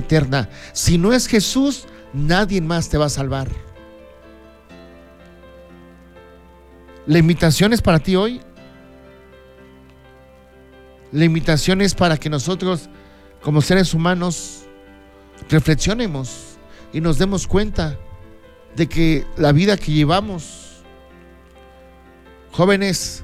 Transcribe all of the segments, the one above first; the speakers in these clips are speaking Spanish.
eterna. Si no es Jesús, nadie más te va a salvar. La invitación es para ti hoy. La invitación es para que nosotros, como seres humanos, reflexionemos y nos demos cuenta de que la vida que llevamos, jóvenes,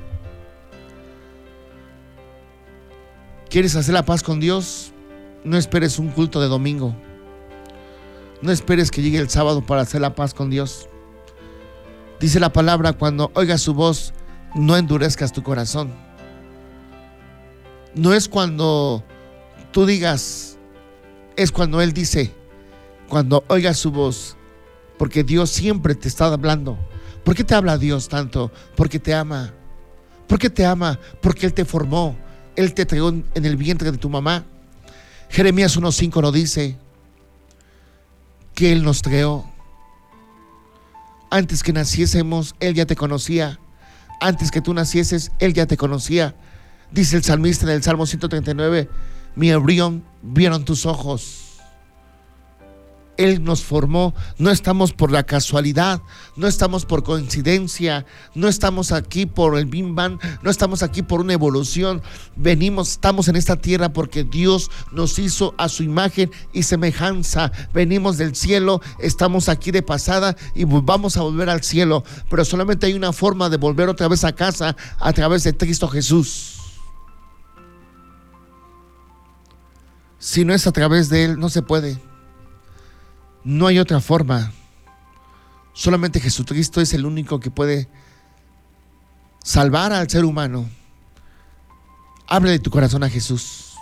¿quieres hacer la paz con Dios? No esperes un culto de domingo. No esperes que llegue el sábado para hacer la paz con Dios. Dice la palabra: cuando oigas su voz, no endurezcas tu corazón. No es cuando tú digas, es cuando Él dice, cuando oigas su voz, porque Dios siempre te está hablando. ¿Por qué te habla Dios tanto? Porque te ama. ¿Por qué te ama? Porque Él te formó. Él te trajo en el vientre de tu mamá. Jeremías 1:5 nos dice que Él nos creó. Antes que naciésemos, Él ya te conocía. Antes que tú nacieses, Él ya te conocía. Dice el salmista en el Salmo 139, mi embrión vieron tus ojos. Él nos formó. No estamos por la casualidad, no estamos por coincidencia, no estamos aquí por el Big Bang, no estamos aquí por una evolución. Estamos en esta tierra porque Dios nos hizo a su imagen y semejanza. Venimos del cielo, estamos aquí de pasada y vamos a volver al cielo, pero solamente hay una forma de volver otra vez a casa, a través de Cristo Jesús. Si no es a través de Él, no se puede. No hay otra forma. Solamente Jesucristo es el único que puede salvar al ser humano. Abre de tu corazón a Jesús.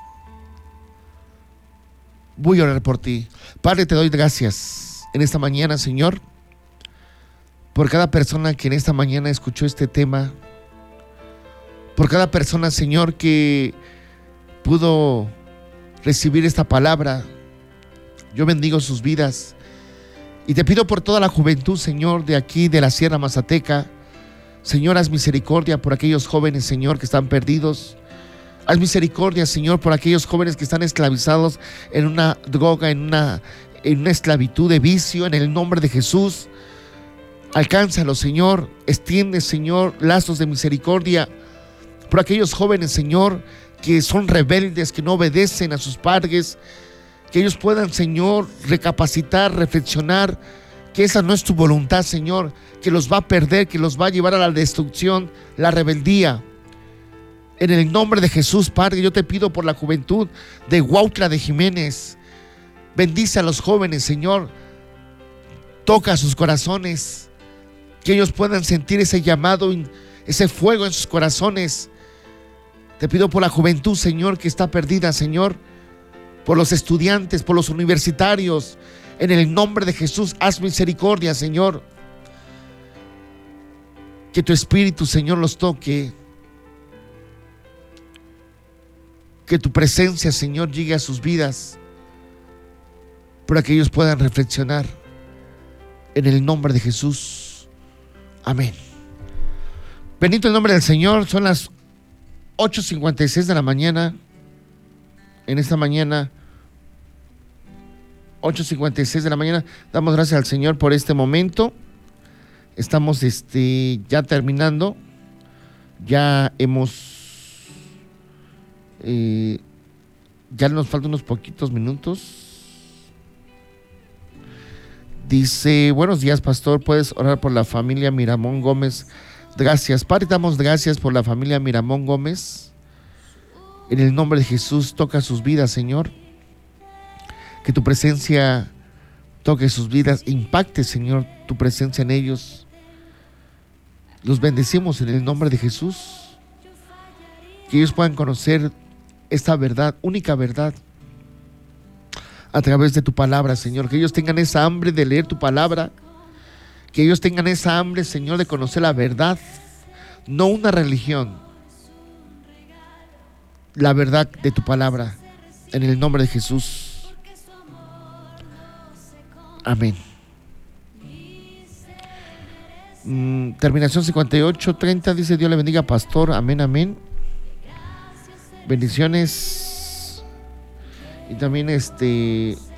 Voy a orar por ti. Padre, te doy gracias en esta mañana, Señor, por cada persona que en esta mañana escuchó este tema, por cada persona, Señor, que pudo recibir esta palabra. Yo bendigo sus vidas y te pido por toda la juventud, Señor, de aquí, de la Sierra Mazateca. Señor, haz misericordia por aquellos jóvenes, Señor, que están perdidos. Haz misericordia, Señor, por aquellos jóvenes que están esclavizados en una droga, en una esclavitud de vicio. En el nombre de Jesús, alcánzalos, Señor. Extiende, Señor, lazos de misericordia por aquellos jóvenes, Señor, que son rebeldes, que no obedecen a sus padres. Que ellos puedan, Señor, recapacitar, reflexionar, que esa no es tu voluntad, Señor, que los va a perder, que los va a llevar a la destrucción, la rebeldía. En el nombre de Jesús, Padre, yo te pido por la juventud de Huautla de Jiménez. Bendice a los jóvenes, Señor. Toca sus corazones, que ellos puedan sentir ese llamado, ese fuego en sus corazones. Te pido por la juventud, Señor, que está perdida, Señor, por los estudiantes, por los universitarios. En el nombre de Jesús, haz misericordia, Señor. Que tu Espíritu, Señor, los toque. Que tu presencia, Señor, llegue a sus vidas, para que ellos puedan reflexionar. En el nombre de Jesús. Amén. Bendito el nombre del Señor. Son las 8:56 de la mañana. En esta mañana, 8:56 de la mañana, damos gracias al Señor por este momento. Estamos ya terminando. Ya ya nos faltan unos poquitos minutos. Dice, buenos días, pastor, ¿puedes orar por la familia Miramón Gómez? Gracias, Padre, damos gracias por la familia Miramón Gómez. En el nombre de Jesús, toca sus vidas, Señor. Que tu presencia toque sus vidas, impacte, Señor, tu presencia en ellos. Los bendecimos en el nombre de Jesús. Que ellos puedan conocer esta verdad, única verdad, a través de tu palabra, Señor. Que ellos tengan esa hambre de leer tu palabra. Que ellos tengan esa hambre, Señor, de conocer la verdad, no una religión. La verdad de tu palabra, en el nombre de Jesús. Amén. Terminación 58:30 dice: Dios le bendiga, pastor. Amén, amén. Bendiciones. Y también